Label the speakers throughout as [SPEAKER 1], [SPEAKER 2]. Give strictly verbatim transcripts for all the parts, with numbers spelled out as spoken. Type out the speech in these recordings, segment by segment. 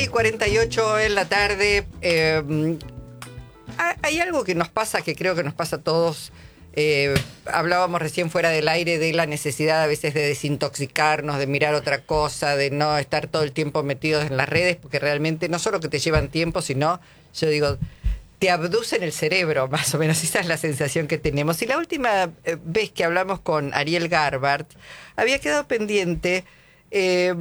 [SPEAKER 1] cuarenta y ocho en la tarde. Eh, hay algo que nos pasa, que creo que nos pasa a todos. Eh, hablábamos recién fuera del aire de la necesidad a veces de desintoxicarnos, de mirar otra cosa, de no estar todo el tiempo metidos en las redes, porque realmente no solo que te llevan tiempo, sino, yo digo, te abducen el cerebro, más o menos. Esa es la sensación que tenemos. Y la última vez que hablamos con Ariel Garbart, había quedado pendiente eh,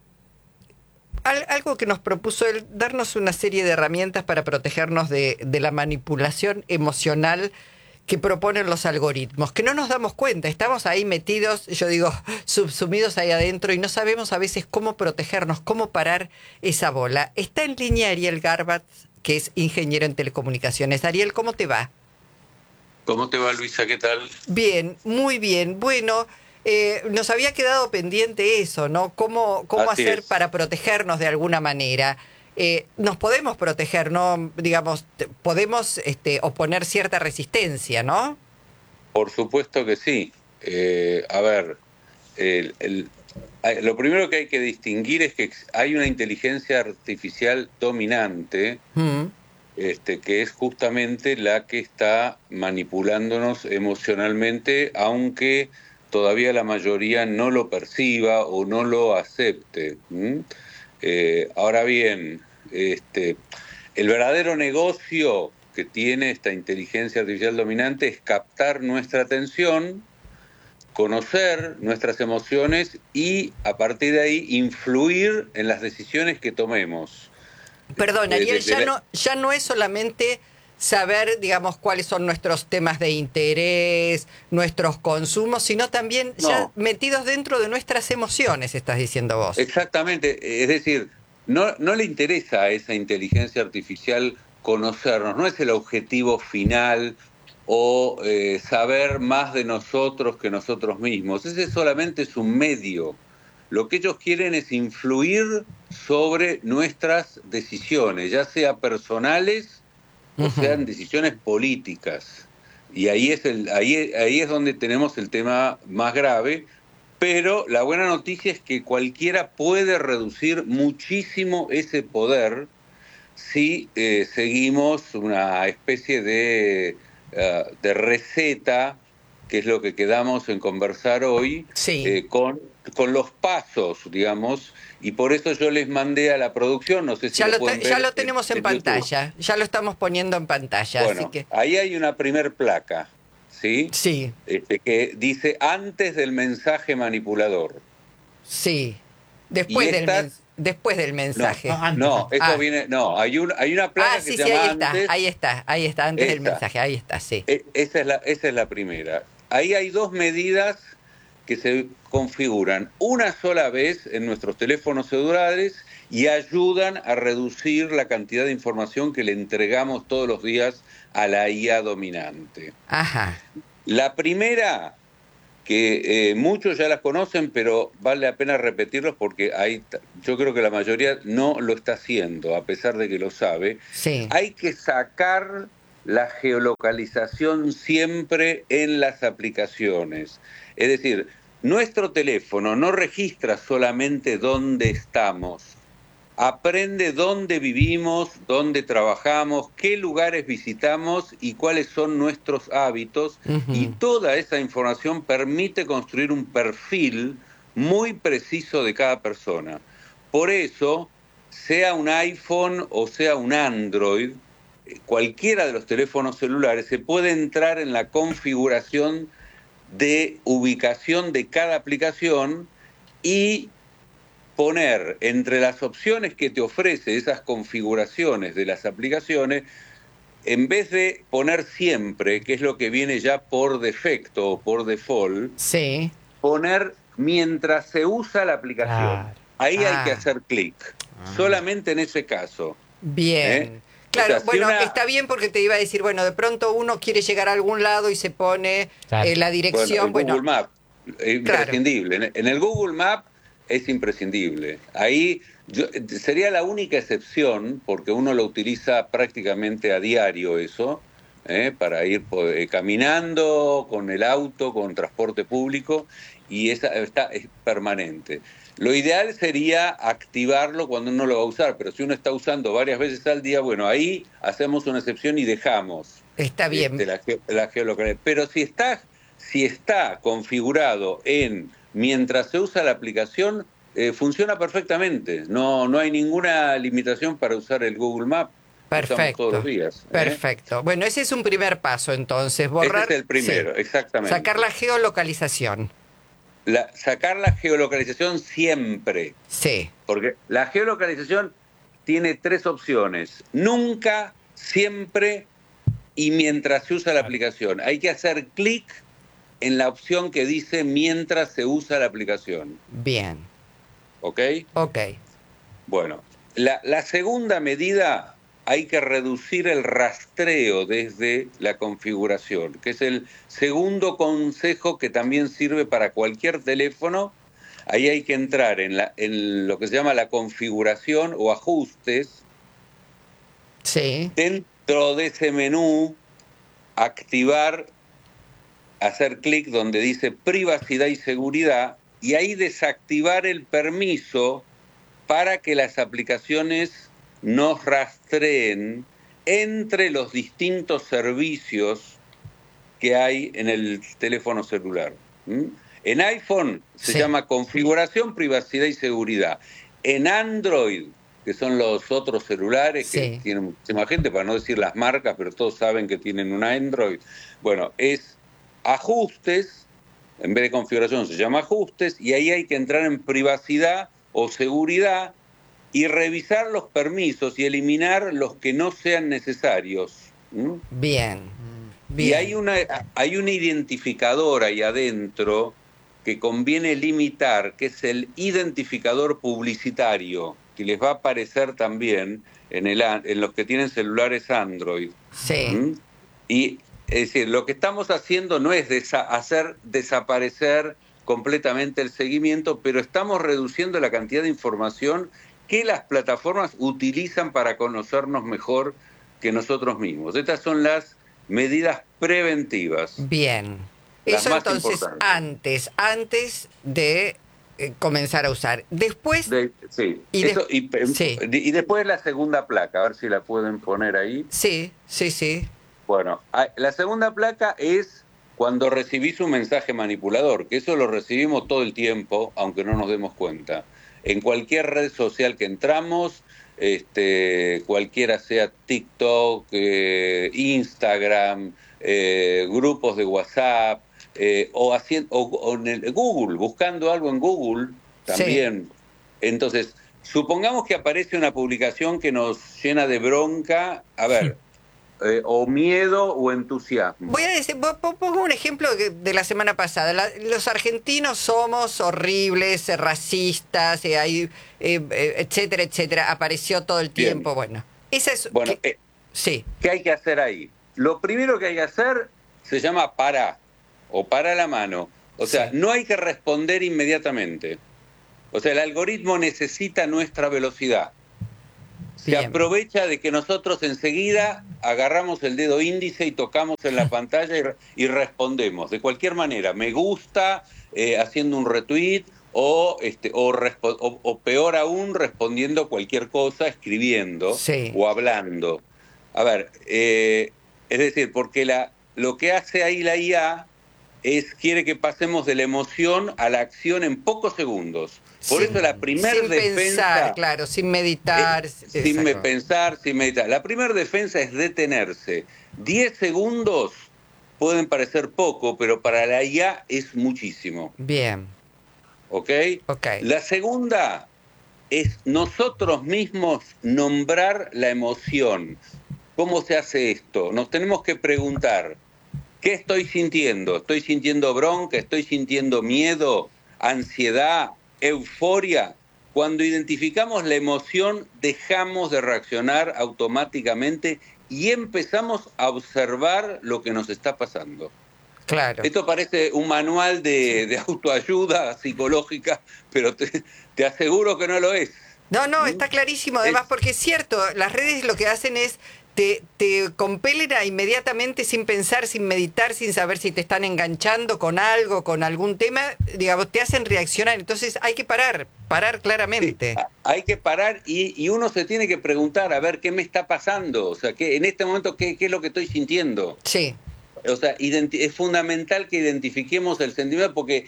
[SPEAKER 1] algo que nos propuso él, darnos una serie de herramientas para protegernos de, de la manipulación emocional que proponen los algoritmos, que no nos damos cuenta, estamos ahí metidos, yo digo, subsumidos ahí adentro y no sabemos a veces cómo protegernos, cómo parar esa bola. Está en línea Ariel Garbart, que es ingeniero en telecomunicaciones. Ariel, ¿cómo te va?
[SPEAKER 2] ¿Cómo te va, Luisa? ¿Qué tal?
[SPEAKER 1] Bien, muy bien. Bueno, eh, nos había quedado pendiente eso, ¿no? ¿Cómo, cómo
[SPEAKER 2] Así
[SPEAKER 1] hacer
[SPEAKER 2] es.
[SPEAKER 1] para protegernos de alguna manera? Eh, nos podemos proteger, ¿no? Digamos, podemos este, oponer cierta resistencia, ¿no?
[SPEAKER 2] Por supuesto que sí. Eh, a ver, el, el, lo primero que hay que distinguir es que hay una inteligencia artificial dominante, mm. este, que es justamente la que está manipulándonos emocionalmente, aunque todavía la mayoría no lo perciba o no lo acepte. ¿Mm? Eh, ahora bien, este, el verdadero negocio que tiene esta inteligencia artificial dominante es captar nuestra atención, conocer nuestras emociones y a partir de ahí influir en las decisiones que tomemos.
[SPEAKER 1] Perdón, Ariel, ya
[SPEAKER 2] la...
[SPEAKER 1] no, ya no es solamente saber, digamos, cuáles son nuestros temas de interés, nuestros consumos, sino también no. ya metidos dentro de nuestras emociones, estás diciendo vos.
[SPEAKER 2] Exactamente, es decir, no, no le interesa a esa inteligencia artificial conocernos, no es el objetivo final o eh, saber más de nosotros que nosotros mismos, ese solamente es un medio. Lo que ellos quieren es influir sobre nuestras decisiones, ya sea personales o sean decisiones políticas. Y ahí es, el, ahí, ahí es donde tenemos el tema más grave, pero la buena noticia es que cualquiera puede reducir muchísimo ese poder si eh, seguimos una especie de, uh, de receta, que es lo que quedamos en conversar hoy,
[SPEAKER 1] sí.
[SPEAKER 2] eh, con, con los pasos, digamos, y por eso yo les mandé a la producción, no sé si
[SPEAKER 1] ya
[SPEAKER 2] lo,
[SPEAKER 1] lo
[SPEAKER 2] pueden
[SPEAKER 1] te,
[SPEAKER 2] ver
[SPEAKER 1] ya lo tenemos en, en pantalla,
[SPEAKER 2] YouTube.
[SPEAKER 1] Ya lo estamos poniendo en pantalla.
[SPEAKER 2] Bueno,
[SPEAKER 1] así que...
[SPEAKER 2] ahí hay una primer placa, ¿sí?
[SPEAKER 1] Sí.
[SPEAKER 2] Este, que dice antes del mensaje manipulador.
[SPEAKER 1] Sí, después,
[SPEAKER 2] estas...
[SPEAKER 1] del, men después del mensaje.
[SPEAKER 2] No, no esto
[SPEAKER 1] ah.
[SPEAKER 2] viene, no, hay, un, hay una placa
[SPEAKER 1] ah,
[SPEAKER 2] que
[SPEAKER 1] sí,
[SPEAKER 2] se
[SPEAKER 1] sí,
[SPEAKER 2] llama
[SPEAKER 1] ahí
[SPEAKER 2] antes.
[SPEAKER 1] está, ahí está, ahí está, antes
[SPEAKER 2] esta.
[SPEAKER 1] del mensaje, ahí está, sí.
[SPEAKER 2] E esa, es la, esa es la primera. Ahí hay dos medidas que se configuran una sola vez en nuestros teléfonos celulares y ayudan a reducir la cantidad de información que le entregamos todos los días a la I A dominante.
[SPEAKER 1] Ajá.
[SPEAKER 2] La primera, que eh, muchos ya las conocen, pero vale la pena repetirlos porque hay, yo creo que la mayoría no lo está haciendo, a pesar de que lo sabe.
[SPEAKER 1] Sí.
[SPEAKER 2] Hay que sacar la geolocalización siempre en las aplicaciones. Es decir, nuestro teléfono no registra solamente dónde estamos, aprende dónde vivimos, dónde trabajamos, qué lugares visitamos y cuáles son nuestros hábitos. Uh-huh. Y toda esa información permite construir un perfil muy preciso de cada persona. Por eso, sea un iPhone o sea un Android, cualquiera de los teléfonos celulares se puede entrar en la configuración de ubicación de cada aplicación y poner entre las opciones que te ofrece esas configuraciones de las aplicaciones, en vez de poner siempre, que es lo que viene ya por defecto o por default,
[SPEAKER 1] sí.
[SPEAKER 2] poner mientras se usa la aplicación.
[SPEAKER 1] Claro.
[SPEAKER 2] Ahí
[SPEAKER 1] ah.
[SPEAKER 2] hay que hacer clic, ah. solamente en ese caso.
[SPEAKER 1] Bien.
[SPEAKER 2] ¿Eh?
[SPEAKER 1] Claro,
[SPEAKER 2] o sea, si
[SPEAKER 1] bueno,
[SPEAKER 2] una...
[SPEAKER 1] está bien porque te iba a decir, bueno, de pronto uno quiere llegar a algún lado y se pone claro. eh, la dirección.
[SPEAKER 2] Bueno, el Google
[SPEAKER 1] bueno,
[SPEAKER 2] Maps, es imprescindible. Claro. En el Google Maps es imprescindible. Ahí yo, sería la única excepción, porque uno lo utiliza prácticamente a diario eso, ¿eh? para ir eh, caminando, con el auto, con transporte público, y esa está, es permanente. Lo ideal sería activarlo cuando uno lo va a usar, pero si uno está usando varias veces al día, bueno, ahí hacemos una excepción y dejamos
[SPEAKER 1] Está bien.
[SPEAKER 2] este, la, la geolocalización. Pero si está, si está configurado en mientras se usa la aplicación, eh, funciona perfectamente. No, no hay ninguna limitación para usar el Google Maps.
[SPEAKER 1] Perfecto.
[SPEAKER 2] Todos los días, ¿eh?
[SPEAKER 1] Perfecto. Bueno, ese es un primer paso entonces. Borrar.
[SPEAKER 2] Ese es el primero, sí, exactamente.
[SPEAKER 1] Sacar la geolocalización.
[SPEAKER 2] La, sacar la geolocalización siempre.
[SPEAKER 1] Sí.
[SPEAKER 2] Porque la geolocalización tiene tres opciones. Nunca, siempre y mientras se usa la aplicación. Hay que hacer clic en la opción que dice mientras se usa la aplicación.
[SPEAKER 1] Bien.
[SPEAKER 2] ¿Ok?
[SPEAKER 1] Ok.
[SPEAKER 2] Bueno, la, la segunda medida, hay que reducir el rastreo desde la configuración, que es el segundo consejo que también sirve para cualquier teléfono. Ahí hay que entrar en, la, en lo que se llama la configuración o ajustes.
[SPEAKER 1] Sí.
[SPEAKER 2] Dentro de ese menú, activar, hacer clic donde dice privacidad y seguridad, y ahí desactivar el permiso para que las aplicaciones nos rastreen entre los distintos servicios que hay en el teléfono celular. ¿Mm? En iPhone se
[SPEAKER 1] sí.
[SPEAKER 2] llama configuración, privacidad y seguridad. En Android, que son los otros celulares que
[SPEAKER 1] sí.
[SPEAKER 2] tienen muchísima gente, para no decir las marcas, pero todos saben que tienen un Android, bueno, es ajustes, en vez de configuración se llama ajustes, y ahí hay que entrar en privacidad o seguridad y revisar los permisos y eliminar los que no sean necesarios. ¿Mm?
[SPEAKER 1] Bien, bien.
[SPEAKER 2] Y hay una, hay un identificador ahí adentro que conviene limitar, que es el identificador publicitario, que les va a aparecer también en, el, en los que tienen celulares Android.
[SPEAKER 1] Sí.
[SPEAKER 2] ¿Mm? Y es decir, lo que estamos haciendo no es desa- hacer desaparecer completamente el seguimiento, pero estamos reduciendo la cantidad de información que las plataformas utilizan para conocernos mejor que nosotros mismos. Estas son las medidas preventivas.
[SPEAKER 1] Bien.
[SPEAKER 2] Las
[SPEAKER 1] Eso
[SPEAKER 2] más
[SPEAKER 1] entonces
[SPEAKER 2] importantes.
[SPEAKER 1] antes, antes de eh, comenzar a usar. Después...
[SPEAKER 2] De, sí.
[SPEAKER 1] Y,
[SPEAKER 2] Eso,
[SPEAKER 1] de,
[SPEAKER 2] y,
[SPEAKER 1] sí.
[SPEAKER 2] y después la segunda placa, a ver si la pueden poner ahí.
[SPEAKER 1] Sí, sí, sí.
[SPEAKER 2] Bueno, la segunda placa es cuando recibís un mensaje manipulador, que eso lo recibimos todo el tiempo, aunque no nos demos cuenta. En cualquier red social que entramos, este, cualquiera sea TikTok, eh, Instagram, eh, grupos de WhatsApp, eh, o, haciendo, o, o en el Google, buscando algo en Google también. Sí. Entonces, supongamos que aparece una publicación que nos llena de bronca. A ver... Sí. Eh, o miedo o entusiasmo.
[SPEAKER 1] Voy a decir, pongo un ejemplo de la semana pasada. La, los argentinos somos horribles, eh, racistas, eh, hay, eh, etcétera, etcétera. Apareció todo el tiempo. Bien. Bueno, esa es.
[SPEAKER 2] Bueno,
[SPEAKER 1] ¿qué?
[SPEAKER 2] Eh,
[SPEAKER 1] sí.
[SPEAKER 2] ¿Qué hay que hacer ahí? Lo primero que hay que hacer se llama para o para la mano. O sea, sí. No hay que responder inmediatamente. O sea, el algoritmo necesita nuestra velocidad. Se Bien. aprovecha de que nosotros enseguida agarramos el dedo índice y tocamos en la pantalla y, y respondemos. De cualquier manera, me gusta, eh, haciendo un retweet o, este, o, o, o peor aún, respondiendo cualquier cosa, escribiendo
[SPEAKER 1] sí.
[SPEAKER 2] o hablando. A ver, eh, es decir, porque la, lo que hace ahí la I A es quiere que pasemos de la emoción a la acción en pocos segundos. Por
[SPEAKER 1] sin,
[SPEAKER 2] eso la primera defensa...
[SPEAKER 1] Sin pensar, claro, sin meditar.
[SPEAKER 2] Es, sin me pensar, sin meditar. La primera defensa es detenerse. Diez segundos pueden parecer poco, pero para la I A es muchísimo.
[SPEAKER 1] Bien.
[SPEAKER 2] ¿Ok?
[SPEAKER 1] Ok.
[SPEAKER 2] La segunda es nosotros mismos nombrar la emoción. ¿Cómo se hace esto? Nos tenemos que preguntar, ¿qué estoy sintiendo? ¿Estoy sintiendo bronca? ¿Estoy sintiendo miedo? ¿Ansiedad? ¿Euforia? Cuando identificamos la emoción, dejamos de reaccionar automáticamente y empezamos a observar lo que nos está pasando.
[SPEAKER 1] Claro.
[SPEAKER 2] Esto parece un manual de, de autoayuda psicológica, pero te, te aseguro que no lo es.
[SPEAKER 1] No, no, está clarísimo. Además, es... porque es cierto, las redes lo que hacen es te, te compelen a inmediatamente, sin pensar, sin meditar, sin saber si te están enganchando con algo, con algún tema, digamos, te hacen reaccionar. Entonces hay que parar, parar claramente.
[SPEAKER 2] Sí, hay que parar y, y uno se tiene que preguntar, a ver, ¿qué me está pasando? O sea, que en este momento, ¿qué, qué es lo que estoy sintiendo?
[SPEAKER 1] Sí.
[SPEAKER 2] O sea, es fundamental que identifiquemos el sentimiento porque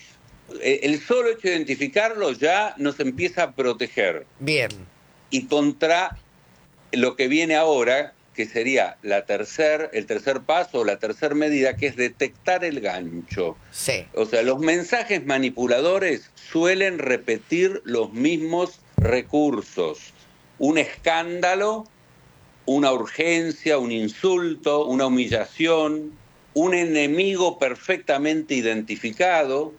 [SPEAKER 2] el solo hecho de identificarlo ya nos empieza a proteger.
[SPEAKER 1] Bien.
[SPEAKER 2] Y contra lo que viene ahora, que sería la tercer, el tercer paso, la tercera medida, que es detectar el gancho.
[SPEAKER 1] Sí.
[SPEAKER 2] O sea, los mensajes manipuladores suelen repetir los mismos recursos. Un escándalo, una urgencia, un insulto, una humillación, un enemigo perfectamente identificado.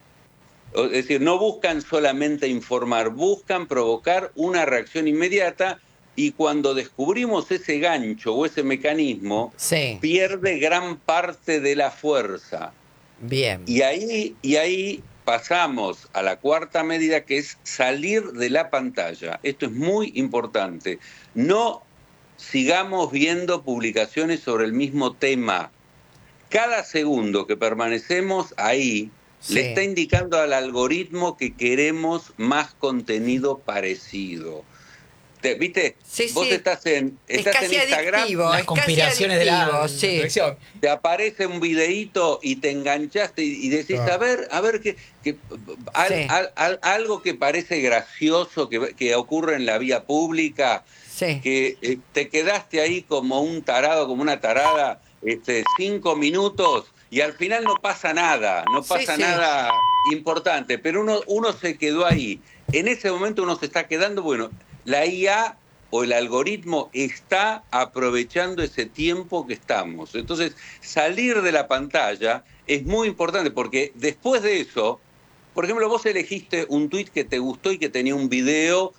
[SPEAKER 2] Es decir, no buscan solamente informar, buscan provocar una reacción inmediata y cuando descubrimos ese gancho o ese mecanismo,
[SPEAKER 1] sí.
[SPEAKER 2] pierde gran parte de la fuerza.
[SPEAKER 1] Bien.
[SPEAKER 2] Y ahí, y ahí pasamos a la cuarta medida, que es salir de la pantalla. Esto es muy importante. No sigamos viendo publicaciones sobre el mismo tema. Cada segundo que permanecemos ahí, sí, le está indicando al algoritmo que queremos más contenido parecido. ¿Te, ¿Viste?
[SPEAKER 1] Sí,
[SPEAKER 2] Vos
[SPEAKER 1] sí.
[SPEAKER 2] estás en, estás
[SPEAKER 1] es casi
[SPEAKER 2] en Instagram.
[SPEAKER 1] Adictivo,
[SPEAKER 3] las
[SPEAKER 1] es
[SPEAKER 3] conspiraciones
[SPEAKER 1] casi adictivo,
[SPEAKER 3] de la
[SPEAKER 1] sí.
[SPEAKER 3] dirección.
[SPEAKER 2] Te aparece un videíto y te enganchaste y, y decís,
[SPEAKER 3] Claro.
[SPEAKER 2] a ver, a ver, que, que al,
[SPEAKER 1] Sí.
[SPEAKER 2] al, al, algo que parece gracioso, que, que ocurre en la vía pública,
[SPEAKER 1] Sí.
[SPEAKER 2] que eh, te quedaste ahí como un tarado, como una tarada, este, cinco minutos y al final no pasa nada, no pasa
[SPEAKER 1] sí, sí.
[SPEAKER 2] nada importante, pero uno, uno se quedó ahí. En ese momento uno se está quedando, bueno, la I A o el algoritmo está aprovechando ese tiempo que estamos. Entonces, salir de la pantalla es muy importante porque después de eso, por ejemplo, vos elegiste un tuit que te gustó y que tenía un video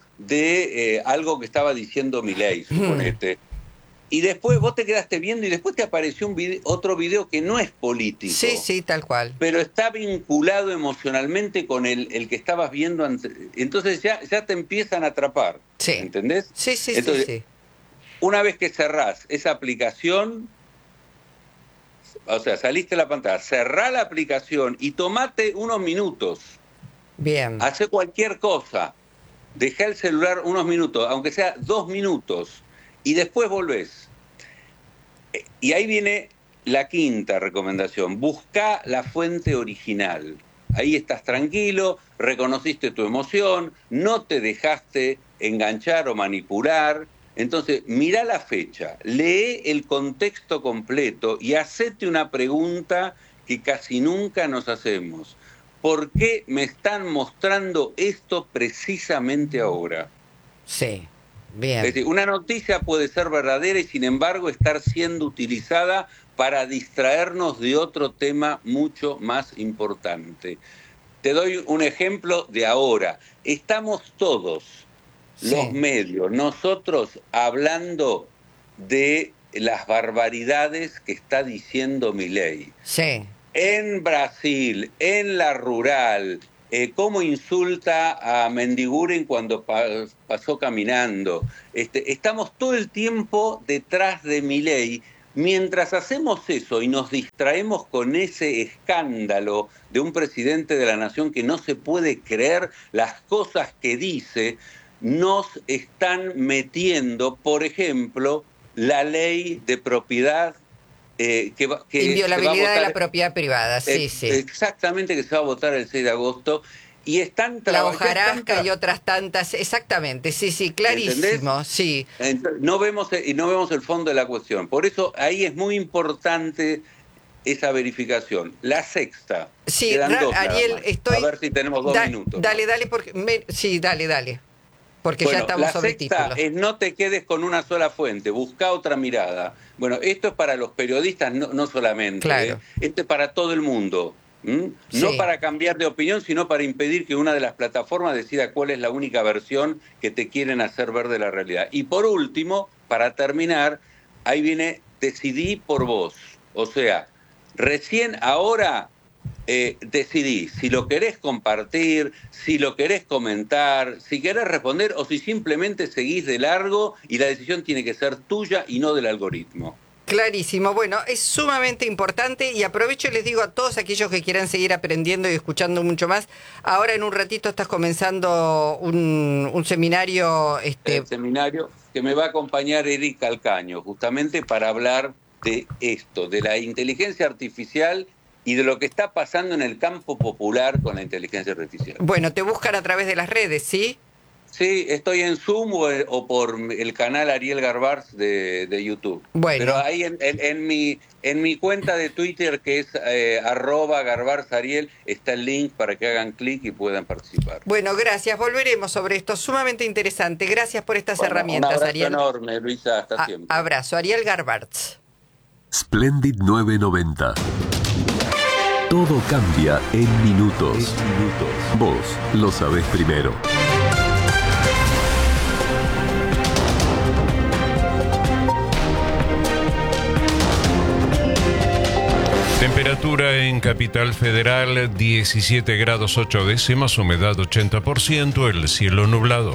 [SPEAKER 2] de eh, algo que estaba diciendo Milei, suponete. Y después vos te quedaste viendo y después te apareció un video, otro video que no es político.
[SPEAKER 1] Sí, sí, tal cual.
[SPEAKER 2] Pero está vinculado emocionalmente con el, el que estabas viendo antes. Entonces ya, ya te empiezan a atrapar.
[SPEAKER 1] Sí.
[SPEAKER 2] ¿Entendés?
[SPEAKER 1] Sí, sí,
[SPEAKER 2] Entonces,
[SPEAKER 1] sí, sí.
[SPEAKER 2] Una vez que cerrás esa aplicación, o sea, saliste de la pantalla, cerrá la aplicación y tomate unos minutos.
[SPEAKER 1] Bien.
[SPEAKER 2] Hacé cualquier cosa. Dejá el celular unos minutos, aunque sea dos minutos. Y después volvés. Y ahí viene la quinta recomendación. Buscá la fuente original. Ahí estás tranquilo, reconociste tu emoción, no te dejaste enganchar o manipular. Entonces, mirá la fecha, lee el contexto completo y hacete una pregunta que casi nunca nos hacemos. ¿Por qué me están mostrando esto precisamente ahora?
[SPEAKER 1] Sí. Bien.
[SPEAKER 2] Es decir, una noticia puede ser verdadera y sin embargo estar siendo utilizada para distraernos de otro tema mucho más importante. Te doy un ejemplo de ahora. Estamos todos, sí, los medios, nosotros hablando de las barbaridades que está diciendo Milei.
[SPEAKER 1] Sí.
[SPEAKER 2] En Brasil, en la rural, Eh, cómo insulta a Mendiguren cuando pa pasó caminando. Este, estamos todo el tiempo detrás de Milei. Mientras hacemos eso y nos distraemos con ese escándalo de un presidente de la nación que no se puede creer las cosas que dice, nos están metiendo, por ejemplo, la ley de propiedad. Eh, que va, que
[SPEAKER 1] Inviolabilidad
[SPEAKER 2] se va a votar,
[SPEAKER 1] de la propiedad privada, sí,
[SPEAKER 2] eh,
[SPEAKER 1] sí.
[SPEAKER 2] Exactamente, que se va a votar el seis de agosto. Y están
[SPEAKER 1] La hojarasca y otras tantas, exactamente, sí, sí, clarísimo,
[SPEAKER 2] ¿entendés?
[SPEAKER 1] Sí.
[SPEAKER 2] Entonces, no vemos, y no vemos el fondo de la cuestión. Por eso ahí es muy importante esa verificación. La sexta.
[SPEAKER 1] Sí,
[SPEAKER 2] quedan dos
[SPEAKER 1] Ariel,
[SPEAKER 2] nada más.
[SPEAKER 1] estoy...
[SPEAKER 2] A ver si tenemos dos
[SPEAKER 1] da,
[SPEAKER 2] minutos.
[SPEAKER 1] Dale, dale, porque... Me, sí, dale, dale. Porque
[SPEAKER 2] bueno,
[SPEAKER 1] ya estamos
[SPEAKER 2] la
[SPEAKER 1] sobre
[SPEAKER 2] sexta
[SPEAKER 1] títulos.
[SPEAKER 2] es no te quedes con una sola fuente, busca otra mirada. Bueno, esto es para los periodistas, no, no solamente.
[SPEAKER 1] Claro.
[SPEAKER 2] ¿eh? Esto es para todo el mundo. ¿Mm?
[SPEAKER 1] Sí.
[SPEAKER 2] No para cambiar de opinión, sino para impedir que una de las plataformas decida cuál es la única versión que te quieren hacer ver de la realidad. Y por último, para terminar, ahí viene decidí por vos. O sea, recién ahora eh, decidís si lo querés compartir, si lo querés comentar, si querés responder o si simplemente seguís de largo y la decisión tiene que ser tuya y no del algoritmo.
[SPEAKER 1] Clarísimo. Bueno, es sumamente importante y aprovecho y les digo a todos aquellos que quieran seguir aprendiendo y escuchando mucho más. Ahora en un ratito estás comenzando un, un seminario. Este...
[SPEAKER 2] El seminario que me va a acompañar Eric Calcaño, justamente para hablar de esto, de la inteligencia artificial y de lo que está pasando en el campo popular con la inteligencia artificial.
[SPEAKER 1] Bueno, te buscan a través de las redes, ¿sí?
[SPEAKER 2] Sí, estoy en Zoom o, o por el canal Ariel Garbars de, de YouTube.
[SPEAKER 1] Bueno.
[SPEAKER 2] Pero ahí en, en, en, mi, en mi cuenta de Twitter, que es eh, arroba Garbars Ariel, está el link para que hagan clic y puedan participar.
[SPEAKER 1] Bueno, gracias. Volveremos sobre esto. Sumamente interesante. Gracias por estas
[SPEAKER 2] bueno,
[SPEAKER 1] herramientas,
[SPEAKER 2] un abrazo
[SPEAKER 1] Ariel.
[SPEAKER 2] enorme, Luisa. Hasta
[SPEAKER 1] a
[SPEAKER 2] siempre.
[SPEAKER 1] Abrazo. Ariel Garbars.
[SPEAKER 3] Splendid novecientos noventa. Todo cambia en minutos. En minutos. Vos lo sabés primero.
[SPEAKER 4] Temperatura en Capital Federal, diecisiete grados ocho décimas, humedad ochenta por ciento, el cielo nublado.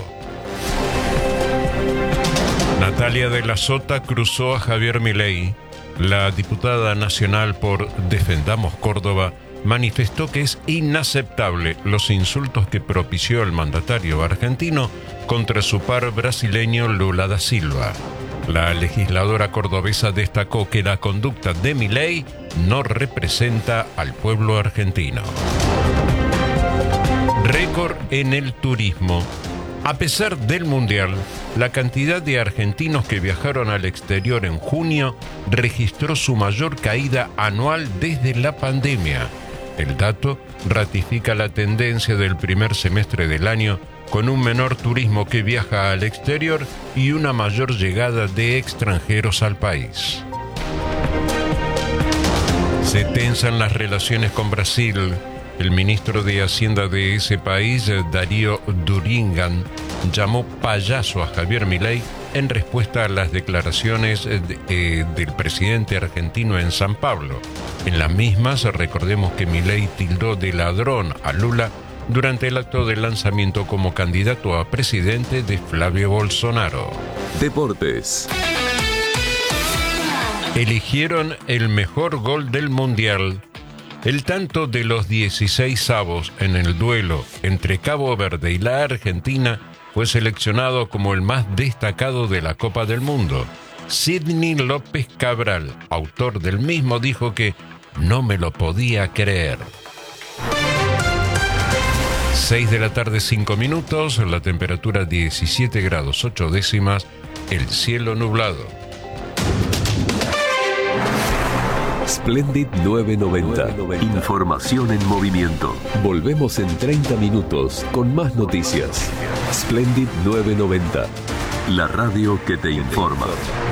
[SPEAKER 4] Natalia de la Sota cruzó a Javier Milei. La diputada nacional por Defendamos Córdoba manifestó que es inaceptable los insultos que propició el mandatario argentino contra su par brasileño Lula da Silva. La legisladora cordobesa destacó que la conducta de Milei no representa al pueblo argentino. Récord en el turismo. A pesar del Mundial, la cantidad de argentinos que viajaron al exterior en junio registró su mayor caída anual desde la pandemia. El dato ratifica la tendencia del primer semestre del año, con un menor turismo que viaja al exterior y una mayor llegada de extranjeros al país. Se tensan las relaciones con Brasil. El ministro de Hacienda de ese país, Darío Durigan, llamó payaso a Javier Milei en respuesta a las declaraciones de, eh, del presidente argentino en San Pablo. En las mismas, recordemos que Milei tildó de ladrón a Lula durante el acto de lanzamiento como candidato a presidente de Flavio Bolsonaro.
[SPEAKER 3] Deportes.
[SPEAKER 4] Eligieron el mejor gol del Mundial. El tanto de los dieciséis avos en el duelo entre Cabo Verde y la Argentina fue seleccionado como el más destacado de la Copa del Mundo. Sidney López Cabral, autor del mismo, dijo que no me lo podía creer. seis de la tarde, cinco minutos, la temperatura diecisiete grados ocho décimas, el cielo nublado.
[SPEAKER 3] Splendid novecientos noventa. Información en movimiento. Volvemos en treinta minutos con más noticias. Splendid novecientos noventa. La radio que te informa.